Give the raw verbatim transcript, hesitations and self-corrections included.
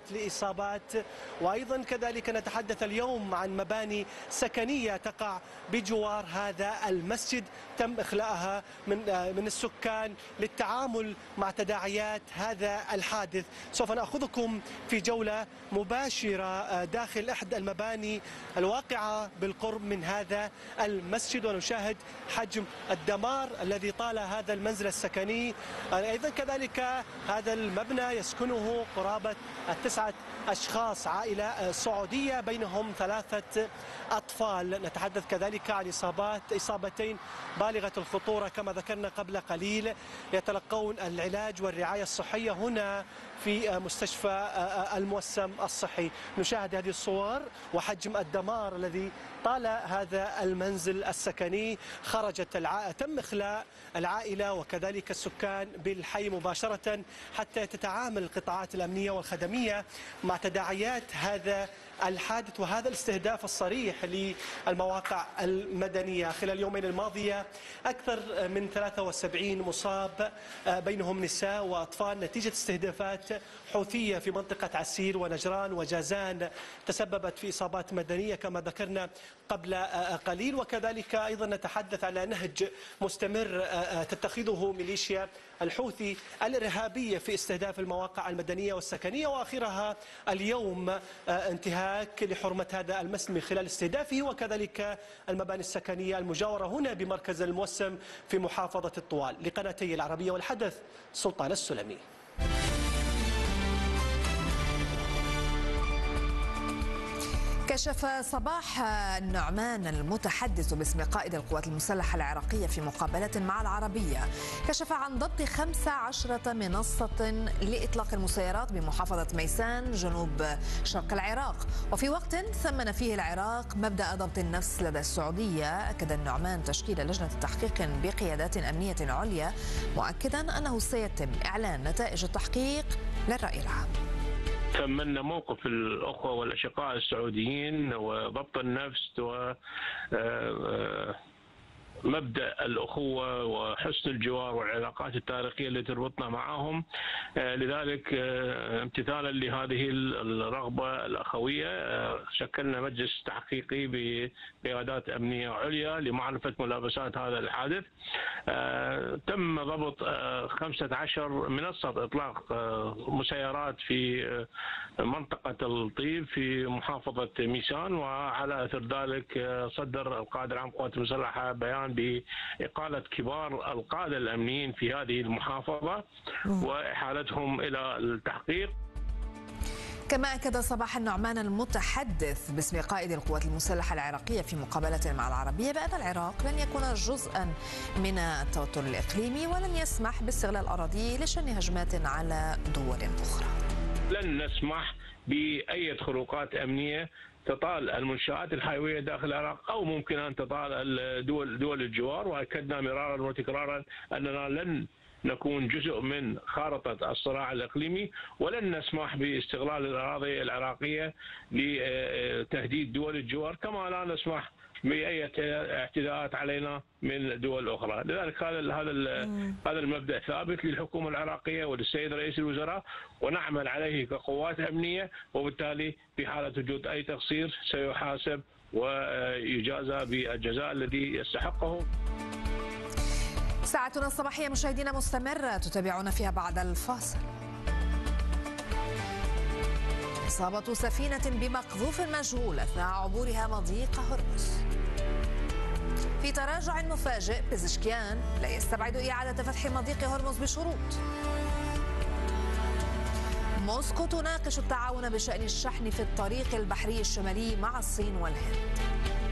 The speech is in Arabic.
حالات لإصابات. وأيضا كذلك نتحدث اليوم عن مباني سكنية تقع بجوار هذا المسجد تم إخلاءها من من السكان للتعامل مع تداعيات هذا الحادث. سوف نأخذكم في جولة مباشرة داخل إحدى المباني الواقعة بالقرب من هذا المسجد ونشاهد حجم الدمار الذي طال هذا المنزل السكني. أيضا كذلك هذا المبنى يسكنه قرابة التسعة أشخاص، عائلة سعودية بينهم ثلاثة أطفال. نتحدث كذلك عن إصابات إصابتين بالغة الخطورة كما ذكرنا قبل قليل، يتلقون العلاج والرعاية الصحية هنا في مستشفى الموسم الصحي. نشاهد هذه الصور وحجم الدمار الذي طال هذا المنزل السكني. خرجت الع... تم إخلاء العائلة وكذلك السكان بالحي مباشرة حتى تتعامل القطاعات الأمنية والخدمية مع تداعيات هذا الحادث وهذا الاستهداف الصريح للمواقع المدنية. خلال اليومين الماضية أكثر من ثلاثة وسبعين مصاب بينهم نساء وأطفال نتيجة استهدافات حوثية في منطقة عسير ونجران وجازان تسببت في إصابات مدنية كما ذكرنا قبل قليل. وكذلك أيضا نتحدث على نهج مستمر تتخذه ميليشيا الحوثي الإرهابية في استهداف المواقع المدنية والسكنية، وآخرها اليوم انتهاك لحرمة هذا المسجد من خلال استهدافه وكذلك المباني السكنية المجاورة هنا بمركز الموسم في محافظة الطوال. لقناتي العربية والحدث سلطان السلمي. كشف صباح النعمان المتحدث باسم قائد القوات المسلحة العراقية في مقابلة مع العربية كشف عن ضبط خمس عشرة منصة لإطلاق المسيرات بمحافظة ميسان جنوب شرق العراق، وفي وقت ثمن فيه العراق مبدأ ضبط النفس لدى السعودية. أكد النعمان تشكيل لجنة تحقيق بقيادات أمنية عليا، مؤكدا أنه سيتم إعلان نتائج التحقيق للرأي العام. ثمنا موقف الأخوة والأشقاء السعوديين وضبط النفس و مبدأ الأخوة وحسن الجوار والعلاقات التاريخية التي تربطنا معهم. لذلك امتثالا لهذه الرغبة الأخوية شكلنا مجلس تحقيقي بقيادات أمنية عليا لمعرفة ملابسات هذا الحادث. تم ضبط خمسة عشر منصة إطلاق مسيرات في منطقة الطيب في محافظة ميسان، وعلى أثر ذلك صدر القائد العام للقوات المسلحة بيان بإقالة كبار القادة الأمنيين في هذه المحافظة وإحالتهم إلى التحقيق. كما أكد صباح النعمان المتحدث باسم قائد القوات المسلحة العراقية في مقابلة مع العربية بأن العراق لن يكون جزءا من التوتر الإقليمي ولن يسمح باستغلال أراضيه لشن هجمات على دول أخرى. لن نسمح بأي خروقات أمنية تطال المنشآت الحيوية داخل العراق أو ممكن أن تطال الدول دول الجوار، وأكدنا مرارا وتكرارا أننا لن نكون جزء من خارطة الصراع الإقليمي ولن نسمح باستغلال الأراضي العراقية لتهديد دول الجوار، كما لا نسمح بأي اعتداءات علينا من دول أخرى. لذلك هذا هذا هذا المبدأ ثابت للحكومة العراقية وللسيد رئيس الوزراء، ونعمل عليه كقوات أمنية، وبالتالي في حالة وجود أي تقصير سيحاسب ويجازى بالجزاء الذي يستحقه. ساعتنا الصباحية مشاهدينا مستمرة تتابعون فيها بعد الفاصل. إصابة سفينة بمقذوف مجهول أثناء عبورها مضيق هرمز. في تراجع مفاجئ، بزشكيان لا يستبعد إعادة فتح مضيق هرمز بشروط. موسكو تناقش التعاون بشأن الشحن في الطريق البحري الشمالي مع الصين والهند.